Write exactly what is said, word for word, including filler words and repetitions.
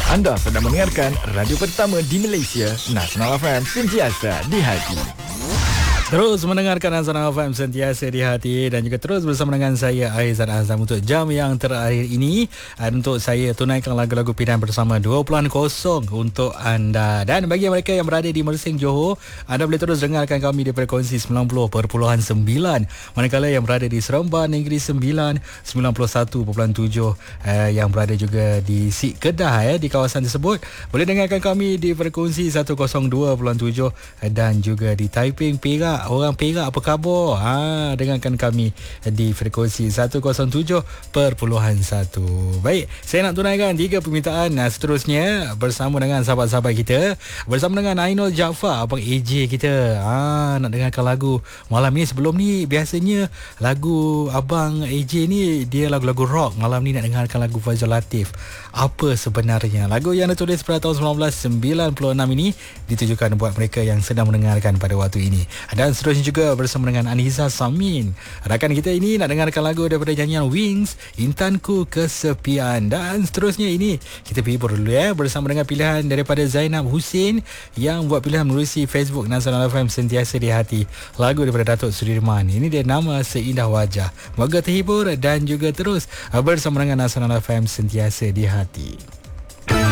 Anda sedang mendengarkan radio pertama di Malaysia, Nasional F M, sentiasa di hati. Terus mendengarkan Nasional F M sentiasa di hati dan juga terus bersama dengan saya Aizan Azam untuk jam yang terakhir ini, untuk saya tunaikan lagu-lagu pilihan bersama dua puluh kosong untuk anda. Dan bagi mereka yang berada di Mersing, Johor, anda boleh terus dengarkan kami di frekuensi sembilan puluh perpuluhan sembilan. Manakala yang berada di Seremban Negeri Sembilan, sembilan puluh satu perpuluhan tujuh, eh, yang berada juga di Sik Kedah, eh, di kawasan tersebut, boleh dengarkan kami di frekuensi seratus dua perpuluhan tujuh, eh, dan juga di Taiping, Perak. Orang Perak apa khabar? Ha, dengarkan kami di frekuensi seratus tujuh perpuluhan satu. Baik, saya nak tunaikan tiga permintaan seterusnya bersama dengan sahabat-sahabat kita. Bersama dengan Ainul Jaafar, Abang A J kita. Ha, nak dengarkan lagu malam ni. Sebelum ni biasanya lagu Abang A J ni dia lagu-lagu rock. Malam ni nak dengarkan lagu Faizal Latif. Apa sebenarnya? Lagu yang ditulis pada tahun sembilan belas sembilan puluh enam ini ditujukan buat mereka yang sedang mendengarkan pada waktu ini. Dan seterusnya juga bersama dengan Aniza Samin. Rakan kita ini nak dengarkan lagu daripada nyanyian Wings, Intanku Kesepian. Dan seterusnya ini kita pergi dulu ya, bersama dengan pilihan daripada Zainab Husin yang buat pilihan melalui Facebook Nasional F M sentiasa di hati. Lagu daripada Datuk Sudirman. Ini dia Nama Seindah Wajah. Moga terhibur dan juga terus bersama dengan Nasional F M sentiasa di hati.